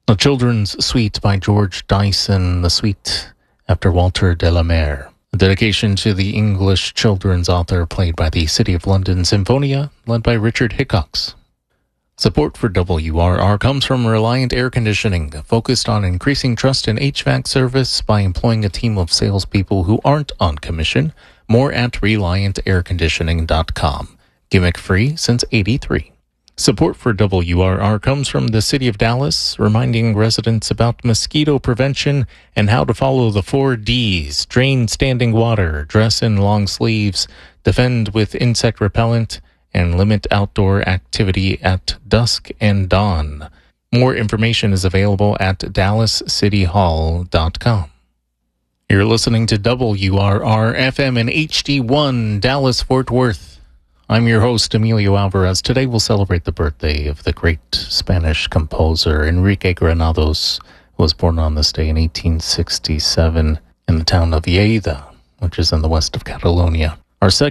A Children's Suite by George Dyson, the suite after Walter de la Mare. A dedication to the English children's author played by the City of London Symphonia, led by Richard Hickox. Support for WRR comes from Reliant Air Conditioning, focused on increasing trust in HVAC service by employing a team of salespeople who aren't on commission. More at ReliantAirConditioning.com. Gimmick-free since '83. Support for WRR comes from the City of Dallas, reminding residents about mosquito prevention and how to follow the 4 Ds: drain standing water, dress in long sleeves, defend with insect repellent, and limit outdoor activity at dusk and dawn. More information is available at DallasCityHall.com. You're listening to WRR FM and HD1 Dallas-Fort Worth. I'm your host, Emilio Alvarez. Today we'll celebrate the birthday of the great Spanish composer Enrique Granados, who was born on this day in 1867 in the town of Lleida, which is in the west of Catalonia. Our second